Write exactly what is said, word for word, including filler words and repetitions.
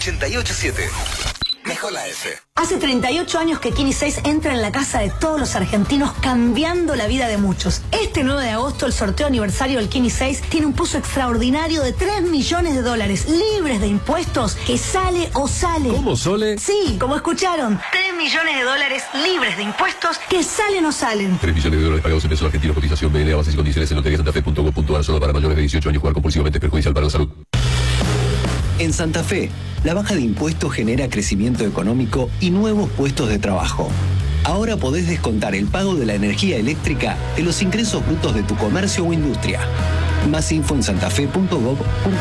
ochenta y ocho siete. Mejor la F. Hace treinta y ocho años que Kini seis entra en la casa de todos los argentinos, cambiando la vida de muchos. Este nueve de agosto, el sorteo aniversario del Kini seis tiene un pozo extraordinario de tres millones de dólares, libres de impuestos, que sale o sale. ¿Cómo, Sole? Sí, como escucharon, tres millones de dólares libres de impuestos, que salen o salen. tres millones de dólares pagados en pesos argentinos, cotización B N A, bases y condiciones en lotería santa fe punto gov punto ar, solo para mayores de dieciocho años. Jugar compulsivamente es perjudicial para la salud. En Santa Fe, la baja de impuestos genera crecimiento económico y nuevos puestos de trabajo. Ahora podés descontar el pago de la energía eléctrica de los ingresos brutos de tu comercio o industria. Más info en santafe punto gov punto ar.